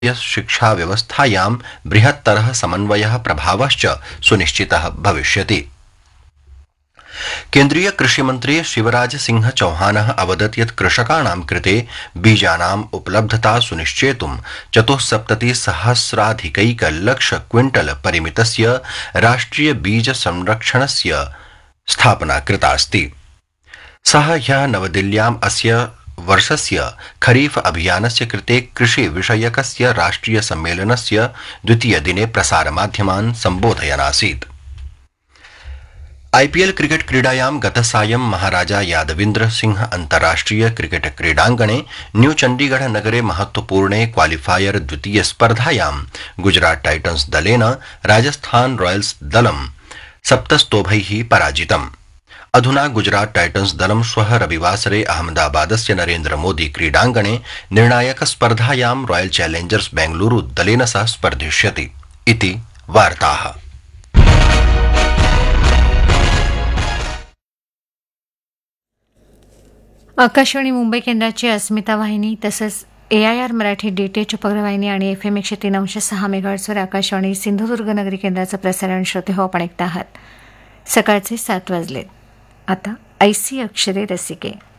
शिक्षाव्यवस्थायां बृहत्तरः समन्वयः प्रभावश्च सुनिश्चितः भविष्यति। केन्द्रीय कृषिमन्त्री शिवराज सिंह चौहानः अवदत् यत् कृषकाणां कृते बीजानाम् उपलब्धता सुनिश्चेतुं 74,000,000 क्विंटल परिमितस्य राष्ट्रिय बीज संरक्षणस्य स्थापना कृतास्ति। सः ह्यः नवदिल्ल्याम् अस्य वर्षस्य खरीफ अभियानस्य कृते कृषि विषयकस्य राष्ट्रिय सम्मेलनस्य द्वितीय दिने प्रसारमाध्यमान् सम्बोधयन्। आईपीएल क्रिकेट क्रीडायां गतसायं महाराजा यादविन्द्र सिंह अन्ताराष्ट्रिय क्रिकेट क्रीडाङ्गणे न्यू चण्डीगढ़ नगरे महत्वपूर्णे क्वालिफायर द्वितीय स्पर्धायां गुजरात टाइटन्स दलेन राजस्थान रॉयल्स दलं 7 स्तोभैः पराजितम्। अधुना गुजरात टाइटन्स दलं श्वः रविवासरे अहमदाबादस्य नरेन्द्र मोदी क्रीडाङ्गणे निर्णायक स्पर्धायां रॉयल चैलेंजर्स बेंगलुरु दलेन सह स्पर्धिष्यति इति वार्ताः। आकाशवाणी मुंबई केंद्राची अस्मिता वाहिनी तसंच AIR मराठी DTH उपग्रहवाहिनी आणि FM 103.6 मेगाहर्ट्झवर आकाशवाणी सिंधुदुर्ग नगरी केंद्राचं प्रसारण श्रोते हो आपण ऐकता आहात। सकाळचे 7 वाजले। आता ऐसी अक्षरे रसिके